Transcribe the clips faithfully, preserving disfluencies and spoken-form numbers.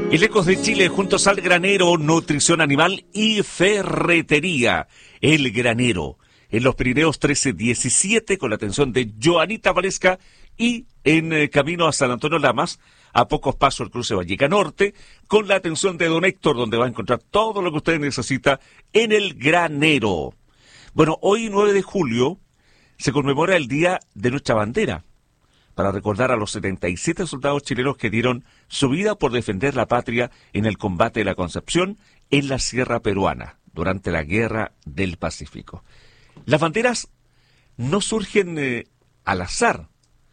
El Ecos de Chile, juntos al Granero, nutrición animal y ferretería. El Granero, en los Pirineos trece diecisiete, con la atención de Joanita Valesca, y en eh, camino a San Antonio Lamas, a pocos pasos el cruce Valleca Norte, con la atención de don Héctor, donde va a encontrar todo lo que usted necesita en el Granero. Bueno, hoy nueve de julio se conmemora el Día de nuestra bandera, para recordar a los setenta y siete soldados chilenos que dieron su vida por defender la patria en el combate de la Concepción en la Sierra Peruana, durante la Guerra del Pacífico. Las banderas no surgen eh, al azar,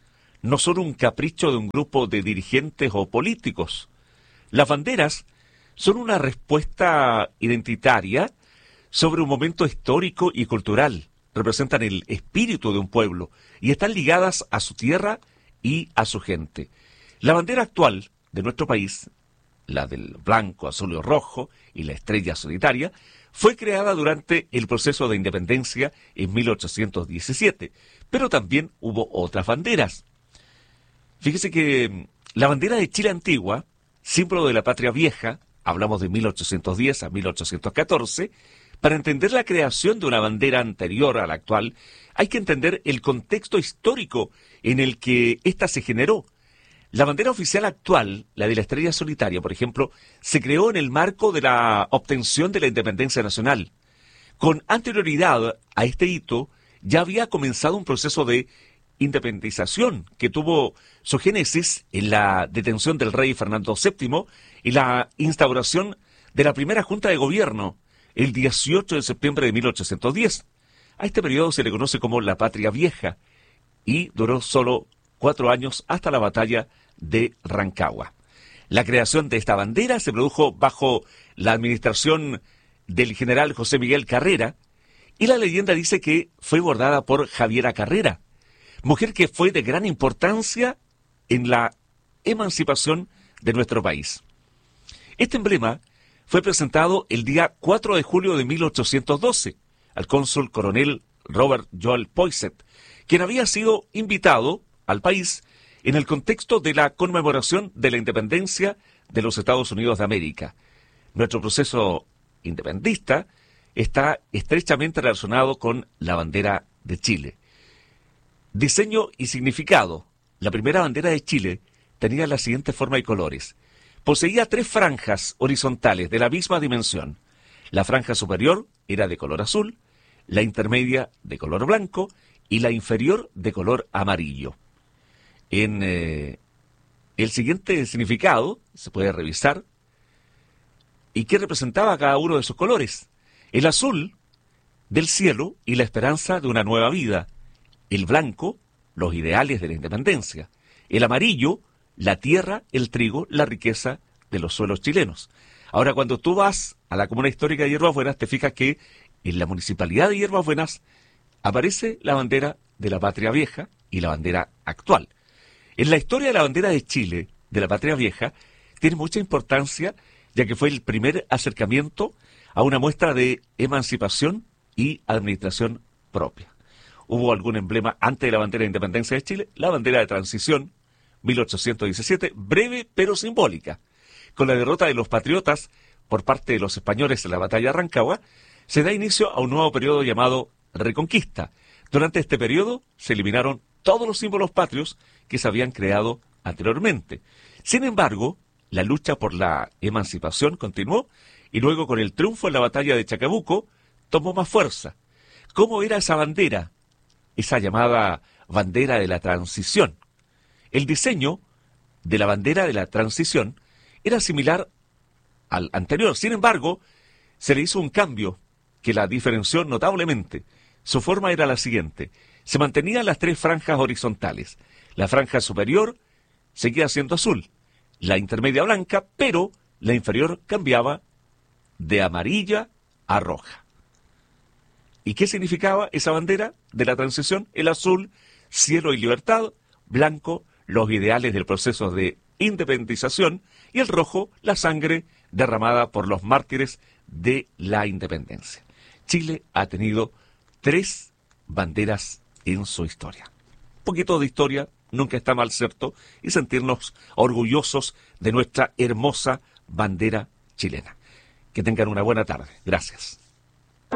no son un capricho de un grupo de dirigentes o políticos. Las banderas son una respuesta identitaria sobre un momento histórico y cultural. Representan el espíritu de un pueblo y están ligadas a su tierra y a su gente. La bandera actual de nuestro país, la del blanco, azul y rojo y la estrella solitaria, fue creada durante el proceso de independencia en mil ochocientos diecisiete, pero también hubo otras banderas. Fíjese que la bandera de Chile antigua, símbolo de la patria vieja, hablamos de mil ochocientos diez a mil ochocientos catorce, para entender la creación de una bandera anterior a la actual, hay que entender el contexto histórico en el que ésta se generó. La bandera oficial actual, la de la estrella solitaria, por ejemplo, se creó en el marco de la obtención de la independencia nacional. Con anterioridad a este hito, ya había comenzado un proceso de independización que tuvo su génesis en la detención del rey Fernando séptimo y la instauración de la primera junta de gobierno, el dieciocho de septiembre de mil ochocientos diez. A este periodo se le conoce como la Patria Vieja y duró solo cuatro años hasta la batalla de Rancagua. La creación de esta bandera se produjo bajo la administración del general José Miguel Carrera y la leyenda dice que fue bordada por Javiera Carrera, mujer que fue de gran importancia en la emancipación de nuestro país. Este emblema fue presentado el día cuatro de julio de mil ochocientos doce al cónsul coronel Robert Joel Poinsett, quien había sido invitado al país en el contexto de la conmemoración de la independencia de los Estados Unidos de América. Nuestro proceso independentista está estrechamente relacionado con la bandera de Chile. Diseño y significado. La primera bandera de Chile tenía la siguiente forma y colores. Poseía tres franjas horizontales de la misma dimensión. La franja superior era de color azul, la intermedia de color blanco y la inferior de color amarillo. En eh, el siguiente significado se puede revisar y qué representaba cada uno de esos colores. El azul, del cielo y la esperanza de una nueva vida. El blanco, los ideales de la independencia. El amarillo, la tierra, el trigo, la riqueza de los suelos chilenos. Ahora, cuando tú vas a la comuna histórica de Hierbas Buenas, te fijas que en la municipalidad de Hierbas Buenas aparece la bandera de la Patria Vieja y la bandera actual. En la historia de la bandera de Chile, de la Patria Vieja, tiene mucha importancia, ya que fue el primer acercamiento a una muestra de emancipación y administración propia. Hubo algún emblema antes de la bandera de independencia de Chile, la bandera de transición, mil ochocientos diecisiete, breve pero simbólica. Con la derrota de los patriotas por parte de los españoles en la batalla de Rancagua, se da inicio a un nuevo periodo llamado Reconquista. Durante este periodo se eliminaron todos los símbolos patrios que se habían creado anteriormente. Sin embargo, la lucha por la emancipación continuó y luego, con el triunfo en la batalla de Chacabuco, tomó más fuerza. ¿Cómo era esa bandera? Esa llamada bandera de la transición. El diseño de la bandera de la transición era similar al anterior. Sin embargo, se le hizo un cambio que la diferenció notablemente. Su forma era la siguiente. Se mantenían las tres franjas horizontales. La franja superior seguía siendo azul, la intermedia blanca, pero la inferior cambiaba de amarilla a roja. ¿Y qué significaba esa bandera de la transición? El azul, cielo y libertad; blanco, los ideales del proceso de independización; y el rojo, la sangre derramada por los mártires de la independencia. Chile ha tenido tres banderas en su historia. Un poquito de historia nunca está mal, ¿cierto? Y sentirnos orgullosos de nuestra hermosa bandera chilena. Que tengan una buena tarde. Gracias.